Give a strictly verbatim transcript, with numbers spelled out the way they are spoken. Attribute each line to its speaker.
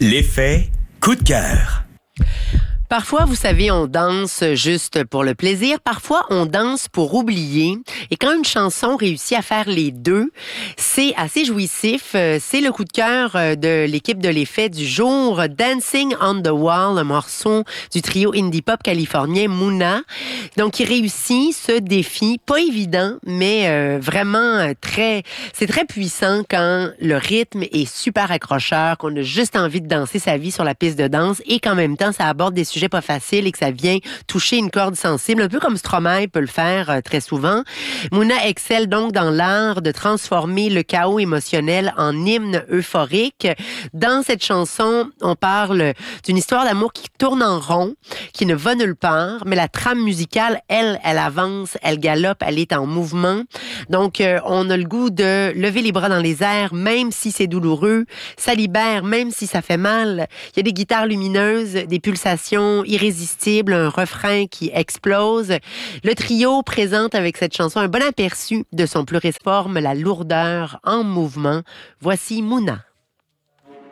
Speaker 1: L'effet coup de cœur.
Speaker 2: Parfois, vous savez, on danse juste pour le plaisir. Parfois, on danse pour oublier. Et quand une chanson réussit à faire les deux, c'est assez jouissif. C'est le coup de cœur de l'équipe de l'effet du jour. Dancing on the Wall, un morceau du trio indie pop californien Muna. Donc, il réussit ce défi. Pas évident, mais euh, vraiment très... C'est très puissant quand le rythme est super accrocheur, qu'on a juste envie de danser sa vie sur la piste de danse et qu'en même temps, ça aborde des sujets pas facile et que ça vient toucher une corde sensible, un peu comme Stromae peut le faire euh, très souvent. Muna excelle donc dans l'art de transformer le chaos émotionnel en hymne euphorique. Dans cette chanson, on parle d'une histoire d'amour qui tourne en rond, qui ne va nulle part, mais la trame musicale, elle, elle avance, elle galope, elle est en mouvement. Donc, euh, on a le goût de lever les bras dans les airs, même si c'est douloureux. Ça libère, même si ça fait mal. Il y a des guitares lumineuses, des pulsations irrésistible, un refrain qui explose. Le trio présente avec cette chanson un bon aperçu de son pluriforme, la lourdeur en mouvement. Voici Muna.